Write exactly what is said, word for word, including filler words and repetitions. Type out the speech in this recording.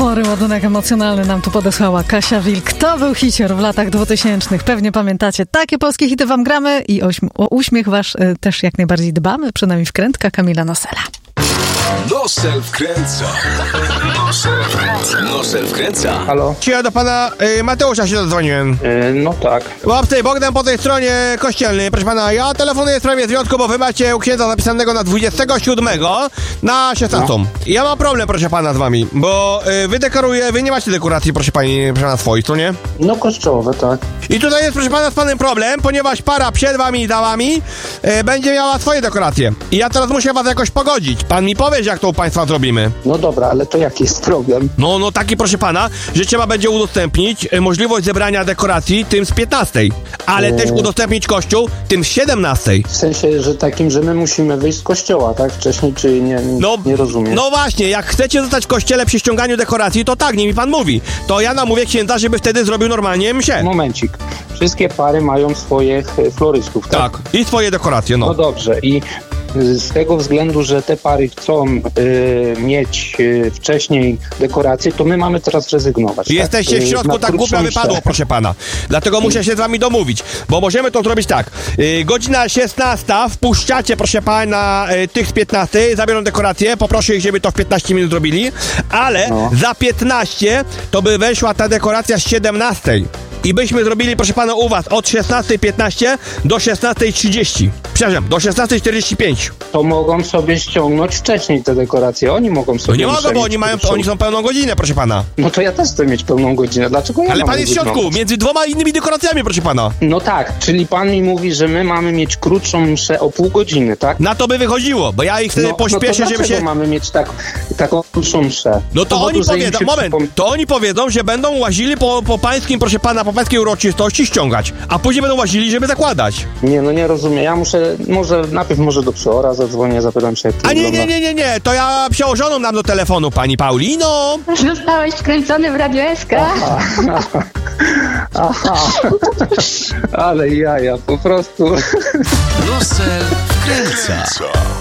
Spory ładunek emocjonalny nam tu podesłała Kasia Wilk. To był hicior w latach dwutysięcznych. Pewnie pamiętacie. Takie polskie hity wam gramy i ośm- o uśmiech wasz y, też jak najbardziej dbamy. Przynajmniej wkrętka Kamila Nosela. Nosel wkręca. Nosel wkręca. Nosel wkręca. Halo? Ja do pana y, Mateusza się zadzwoniłem. Yy, no tak. Łapcy, Bogdan po tej stronie kościelnej. Proszę pana, ja telefonuję w sprawie związku, bo wy macie u księdza zapisanego na dwudziestego siódmego na szesnastą. No. Ja mam problem, proszę pana, z wami, bo y, wy dekoruję, wy nie macie dekoracji, proszę pani, proszę na swojej stronie. No kościołowe, tak. I tutaj jest, proszę pana, z panem problem, ponieważ para przed wami i za wami y, będzie miała swoje dekoracje. I ja teraz muszę was jakoś pogodzić. Pan mi powie, jak to u państwa zrobimy. No dobra, ale to jaki jest problem? No, no taki, proszę pana, że trzeba będzie udostępnić y, możliwość zebrania dekoracji tym z piętnastej, ale Eee. też udostępnić kościół tym z siedemnastej. W sensie, że takim, że my musimy wyjść z kościoła, tak? Wcześniej, czy nie, No, nie rozumiem. No właśnie, jak chcecie zostać w kościele przy ściąganiu dekoracji, to tak, nie mi pan mówi. To ja namówię księdza, żeby wtedy zrobił normalnie mszę. Momencik. Wszystkie pary mają swoich e, florystów, tak? Tak, i swoje dekoracje, no. No dobrze. I z tego względu, że te pary chcą y, mieć y, wcześniej dekoracje, to my mamy teraz rezygnować. Jesteście tak? w środku, Na tak głupio krótszą wypadło, mszę. proszę pana. Dlatego muszę się z wami domówić, bo możemy to zrobić tak. Yy, godzina szesnasta, wpuszczacie, proszę pana, yy, tych z piętnastej, zabiorą dekoracje, poproszę ich, żeby to w piętnaście minut zrobili, ale No. za piętnaście to by weszła ta dekoracja z siedemnastej. I byśmy zrobili, proszę pana, u was od szesnastej piętnaście do szesnastej trzydzieści. Przepraszam, do szesnastej czterdzieści pięć. To mogą sobie ściągnąć wcześniej te dekoracje. Oni mogą sobie... No nie mogą, bo przejść oni mają, krótszą. oni są pełną godzinę, proszę pana. No to ja też chcę mieć pełną godzinę. Dlaczego ja Ale mam pan jest w środku, rezygnować? między dwoma innymi dekoracjami, proszę pana. No tak, czyli pan mi mówi, że my mamy mieć krótszą mszę o pół godziny, tak? Na to by wychodziło, bo ja ich wtedy no, pośpieszę, no to żeby się... mamy mieć tak, taką krótszą mszę? No to Z oni powodu, że im powiedzą, się moment, przypom- to oni powiedzą, że będą łazili po, po pańskim, proszę pana, po pańskiej uroczystości ściągać, a później będą łazili, żeby zakładać. Nie, no nie rozumiem. Ja muszę, może najpierw może do przeora zadzwonię, zapytam się, jak to A nie, nie, wygląda. nie, nie, nie, to ja przełożoną nam do telefonu, pani Paulino. Zostałeś wkręcony w Radio S K. Aha. Aha. Ale jaja, po prostu. Nosel wkręca.